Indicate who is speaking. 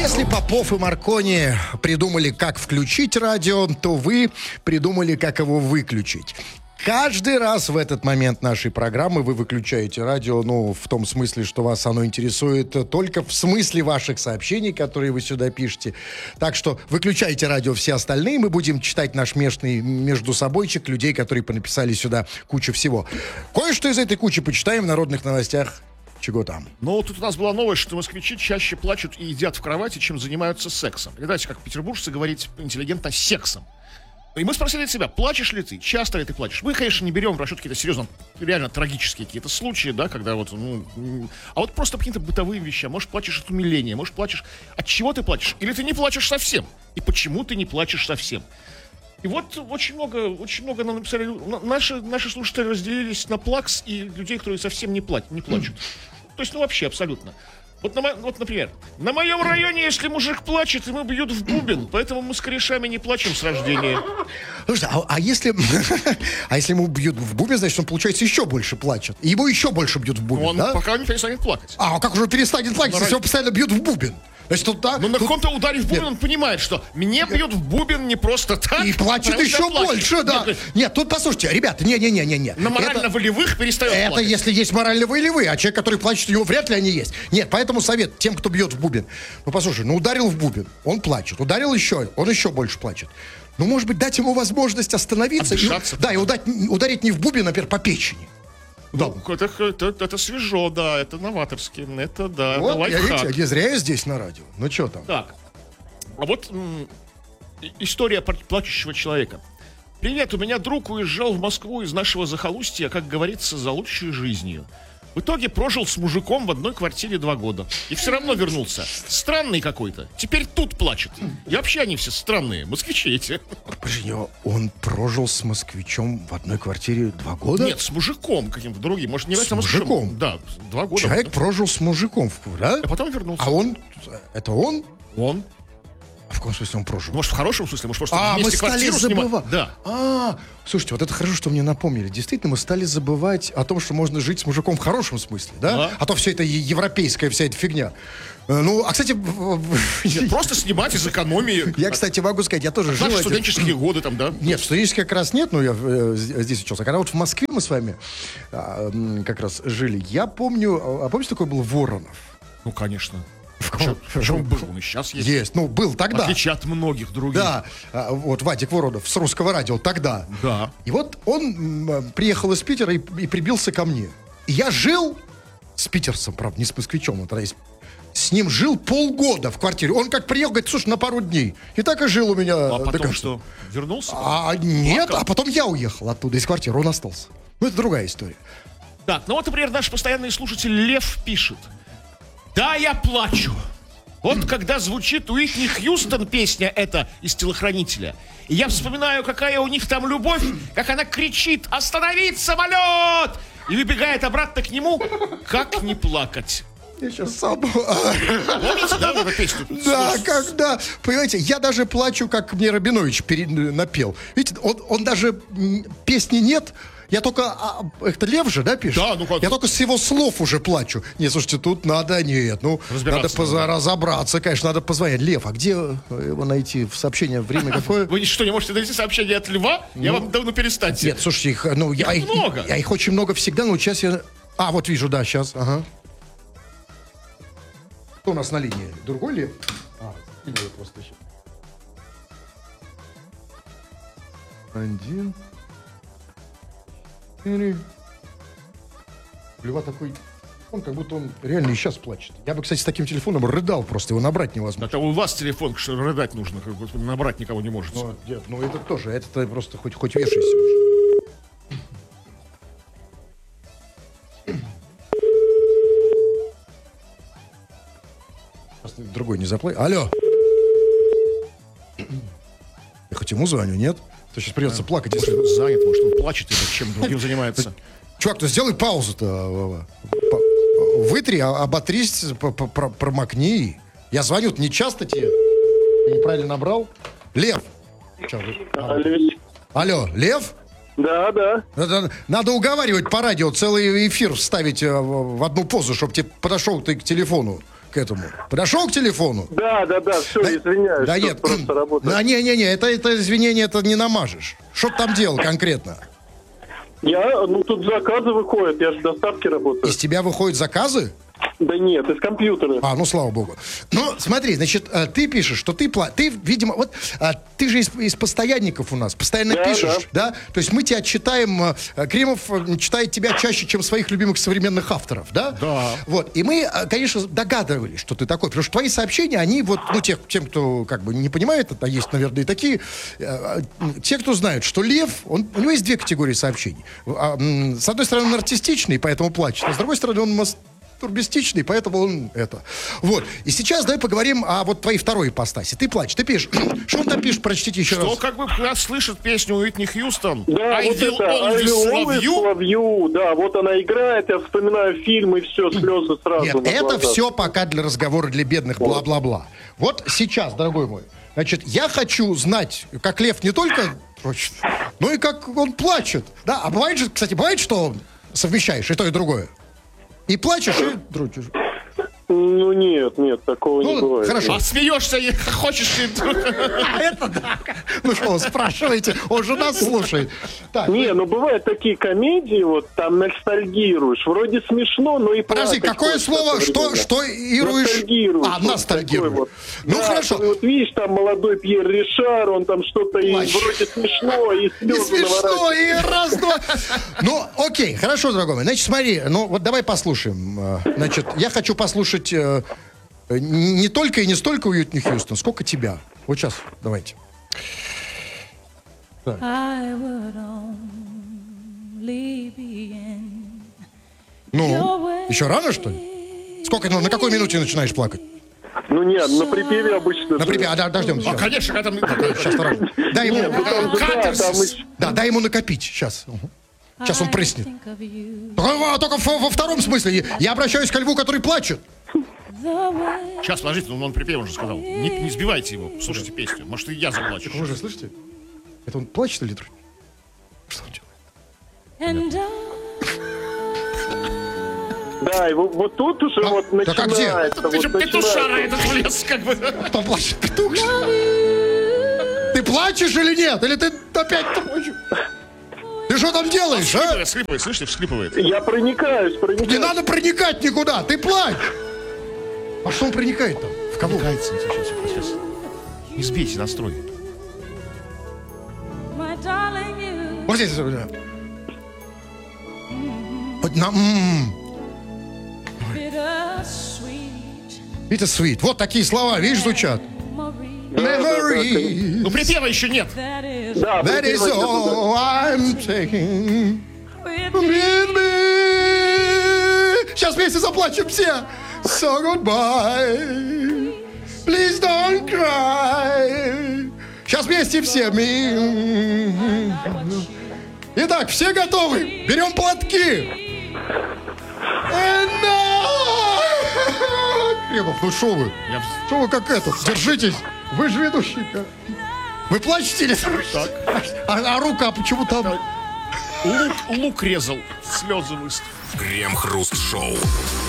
Speaker 1: Если Попов и Маркони придумали, как включить радио, то вы придумали, как его выключить. Каждый раз в этот момент нашей программы вы выключаете радио, в том смысле, что вас оно интересует только в смысле ваших сообщений, которые вы сюда пишете. Так что выключайте радио все остальные, мы будем читать наш междусобойчик людей, которые понаписали сюда кучу всего. Кое-что из этой кучи почитаем в народных новостях. Чего там?
Speaker 2: Тут у нас была новость, что москвичи чаще плачут и едят в кровати, чем занимаются сексом. Знаете, как петербуржцы говорить интеллигентно сексом. И мы спросили себя, плачешь ли ты, часто ли ты плачешь. Мы, конечно, не берем в расчет какие-то серьезно, реально трагические какие-то случаи, да, когда а вот просто какие-то бытовые вещи. Может, плачешь от умиления, может, плачешь... От чего ты плачешь? Или ты не плачешь совсем? И почему ты не плачешь совсем? И вот очень много нам написали. Наши слушатели разделились на плакс и людей, которые совсем не плачут. То есть, вообще, абсолютно. Вот, например, на моем районе, если мужик плачет, ему бьют в бубен, поэтому мы с корешами не плачем с рождения.
Speaker 1: Слушай, а если ему бьют в бубен, значит, он, получается, еще больше плачет. И его еще больше бьют в бубен,
Speaker 2: он пока не перестанет плакать.
Speaker 1: А как уже перестанет плакать, если его постоянно бьют в бубен? Значит,
Speaker 2: на каком-то ударе в бубен он понимает, что мне бьют в бубен не просто так.
Speaker 1: И плачет еще больше, да. Нет, тут послушайте, ребята, не.
Speaker 2: На морально-волевых перестает плакать.
Speaker 1: Это если есть морально-волевые, а человек, который плачет, у него вряд ли они есть. Нет, поэтому совет тем, кто бьет в бубен. Послушай, ударил в бубен, он плачет. Ударил еще, он еще больше плачет. Может быть, дать ему возможность остановиться. И ударить не в бубен, например, по печени.
Speaker 2: Да. Это свежо, да, это новаторски, это да,
Speaker 1: вот,
Speaker 2: это лайфхак.
Speaker 1: Не зря я здесь на радио. Что там?
Speaker 2: Так, а вот история плачущего человека. Привет, у меня друг уезжал в Москву из нашего захолустья, как говорится, за лучшей жизнью. В итоге прожил с мужиком в одной квартире 2 года. И все равно вернулся. Странный какой-то. Теперь тут плачет. И вообще они все странные. Москвичи эти.
Speaker 1: Подожди, он прожил с москвичом в одной квартире 2 года?
Speaker 2: Нет, с мужиком каким-то другим. Может, не в этом
Speaker 1: мужиком?
Speaker 2: Да, 2 года.
Speaker 1: Человек прожил с мужиком, да?
Speaker 2: А потом вернулся.
Speaker 1: А он? Это он?
Speaker 2: Он.
Speaker 1: А в каком смысле он прожил?
Speaker 2: Может, в хорошем смысле? Может, просто вместе квартиру снимать?
Speaker 1: Да. Слушайте, вот это хорошо, что мне напомнили. Действительно, мы стали забывать о том, что можно жить с мужиком в хорошем смысле, да? А то все это европейская вся эта фигня. Кстати...
Speaker 2: Нет, просто снимать из экономии.
Speaker 1: Я, кстати, могу сказать, я тоже жил...
Speaker 2: Наши студенческие годы там, да?
Speaker 1: Нет, студенческие как раз нет, но я здесь учился. Когда вот в Москве мы с вами как раз жили, я помню... А помните, такой был Воронов?
Speaker 2: Конечно. Он был, он и сейчас есть.
Speaker 1: Есть, был тогда.
Speaker 2: В отличие от многих других.
Speaker 1: Да, вот Вадик Воронов с Русского радио тогда.
Speaker 2: Да.
Speaker 1: И вот он приехал из Питера и прибился ко мне. И я жил с питерцем, правда, не с москвичом, он тогда есть. С ним жил полгода в квартире. Он как приехал, говорит, слушай, на пару дней. И так и жил у меня.
Speaker 2: А потом что, вернулся?
Speaker 1: Нет, а потом я уехал оттуда из квартиры, он остался. Это другая история.
Speaker 2: Так, например, наш постоянный слушатель Лев пишет. Да, я плачу. Вот когда звучит Уитни Хьюстон песня эта из «Телохранителя», и я вспоминаю, какая у них там любовь, как она кричит «Остановить самолет!» и выбегает обратно к нему, как не плакать?
Speaker 1: Я сейчас сам...
Speaker 2: Помните, да, эту песню?
Speaker 1: Да, когда... Понимаете, я даже плачу, как мне Рабинович напел. Видите, он даже... Песни нет... Я только... Это Лев же, да, пишет?
Speaker 2: Да, как...
Speaker 1: Я только с его слов уже плачу. Нет, слушайте, тут надо... надо разобраться, конечно, надо позвонить. Лев, а где его найти? В сообщение время какое?
Speaker 2: Вы что, не можете найти сообщение от Льва? Я вам давно перестаньте.
Speaker 1: Нет, слушайте, их много. Их очень много всегда, но сейчас я... вот вижу, да, сейчас, ага. Кто у нас на линии? Другой Лев? Просто еще. 1... Лева такой, он как будто он реально и сейчас плачет. Я бы, кстати, с таким телефоном рыдал, просто его набрать невозможно.
Speaker 2: Это у вас телефон, что рыдать нужно, как бы набрать никого не может.
Speaker 1: Нет, это тоже, это просто хоть вешайся уже. Другой не заплатит. Алло. Я хоть ему звоню, нет? То сейчас придется плакать, если...
Speaker 2: Занят, может, он плачет или чем другим занимается.
Speaker 1: Чувак, ты сделай паузу-то. Вытри, оботрись, промокни. Я звоню, не часто тебе. Ты неправильно набрал. Лев. Алло, Лев?
Speaker 3: Да.
Speaker 1: Надо уговаривать по радио целый эфир вставить в одну позу, чтобы тебе подошел ты к телефону. к этому? Подошел к телефону?
Speaker 3: Да, все, извиняюсь.
Speaker 1: Да
Speaker 3: тут
Speaker 1: нет.
Speaker 3: просто работает.
Speaker 1: Да, не, это извинение, это не намажешь. Что ты там делал конкретно?
Speaker 3: Тут заказы выходят, я же в доставке работаю.
Speaker 1: Из тебя выходят заказы?
Speaker 3: Да нет, из компьютера.
Speaker 1: Слава богу. Ну, смотри, значит, ты пишешь, что ты, видимо, вот, ты же из постоянников у нас, постоянно пишешь, да? То есть мы тебя читаем, Кремов читает тебя чаще, чем своих любимых современных авторов, да?
Speaker 2: Да.
Speaker 1: Вот, и мы, конечно, догадывались, что ты такой, потому что твои сообщения, они вот, тем, кто как бы не понимает, это есть, наверное, и такие, те, кто знают, что Лев, у него есть две категории сообщений. С одной стороны, он артистичный, поэтому плачет, а с другой стороны, он турбистичный, поэтому он это. Вот. И сейчас давай поговорим о вот твоей второй ипостаси. Ты плачешь, ты пишешь. Что он там пишет? Прочтите еще раз.
Speaker 2: Что как бы раз слышит песню Уитни Хьюстон.
Speaker 3: Да,
Speaker 2: I
Speaker 3: вот
Speaker 2: will
Speaker 3: это I
Speaker 2: always
Speaker 3: will
Speaker 2: love
Speaker 3: always
Speaker 2: you.
Speaker 3: love you. Да, вот она играет, я вспоминаю фильм, и все, слезы сразу.
Speaker 1: Нет,
Speaker 3: на
Speaker 1: это
Speaker 3: глазах.
Speaker 1: все пока для разговора для бедных, бла-бла-бла. Вот сейчас, дорогой мой, значит, я хочу знать, как Лев не только прочит, но и как он плачет. Да, а бывает же, кстати, что совмещаешь и то, и другое? И плачешь, и дрочишь.
Speaker 3: Ну нет, такого не бывает.
Speaker 1: Хорошо.
Speaker 2: А смеешься и хочешь...
Speaker 1: Это да. Ну что, спрашиваете, он же нас слушает. Так.
Speaker 3: Бывают такие комедии, вот там ностальгируешь. Вроде смешно, но и
Speaker 1: Подожди, какое слово, что ируешь?
Speaker 3: Ностальгируешь.
Speaker 1: Ностальгируешь.
Speaker 3: Вот.
Speaker 1: Ну, хорошо.
Speaker 3: Вот видишь, там молодой Пьер Ришар, он там что-то и вроде смешно, и слезы
Speaker 1: смешно, и
Speaker 3: наворачивает.
Speaker 1: раз-два. Ну, окей, хорошо, дорогой мой. Значит, смотри, вот давай послушаем. Значит, я хочу послушать не только и не столько Уитни Хьюстон, сколько тебя. Вот сейчас, давайте. Так. Ну, еще рано, что ли? Сколько, на какой минуте начинаешь плакать?
Speaker 3: Ну нет, на припеве обычно.
Speaker 1: На припеве, дождемся.
Speaker 2: Конечно, когда там...
Speaker 1: Сейчас, дай ему,
Speaker 2: Катарсис.
Speaker 1: дай ему накопить. Сейчас. Сейчас он прыснет. Только во втором смысле. Я обращаюсь к льву, который плачет.
Speaker 2: Сейчас, подождите, он припев уже сказал. Не сбивайте его, слушайте песню. Может, и я заплачу.
Speaker 1: Вы же слышите? Это он плачет или трудит? Что он делает?
Speaker 3: Да, и вот тут уже вот
Speaker 1: так а где?
Speaker 3: начинается.
Speaker 2: Ты же петушара этот влез, как бы.
Speaker 1: Кто плачет? Петух? Ты плачешь или нет? Или ты опять дрочишь? Ты что там делаешь, а?
Speaker 2: Всхлипывает, слышите, всхлипывает.
Speaker 3: Я проникаюсь.
Speaker 1: Не надо проникать никуда, ты плачь! А что он проникает там? В кого?
Speaker 2: Проникается сейчас. Не сбейте настрой.
Speaker 1: Вот здесь. Вот на... Это sweet. Вот такие слова, видишь, звучат. Memory.
Speaker 2: Ну, припева еще нет.
Speaker 3: Да,
Speaker 1: That is all I'm taking with me. Сейчас вместе заплачем все. So goodbye. Please don't cry. Сейчас вместе все. Итак, все готовы? Берем платки. Кремов, ну шо вы? Шо вы как это? Держитесь. Вы же ведущий. Вы плачете или...
Speaker 2: Так.
Speaker 1: А рука почему там?
Speaker 2: Лук резал, слезы выступили.
Speaker 4: Крем-хруст-шоу.